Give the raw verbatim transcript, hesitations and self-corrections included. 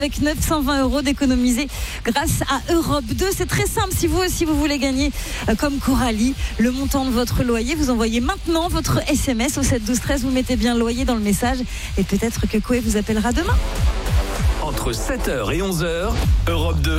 Avec neuf cent vingt euros d'économiser grâce à Europe deux. C'est très simple. Si vous aussi vous voulez gagner euh, comme Coralie le montant de votre loyer, vous envoyez maintenant votre S M S au sept douze treize. Vous mettez bien loyer dans le message et peut-être que Coé vous appellera demain. Entre sept heures et onze heures, Europe deux